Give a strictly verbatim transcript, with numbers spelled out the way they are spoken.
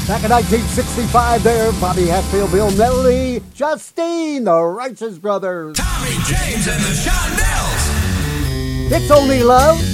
Back in nineteen sixty-five there, Bobby Hatfield, Bill Medley, Justine, the Righteous Brothers. Tommy James and the Shondells. It's Only Love.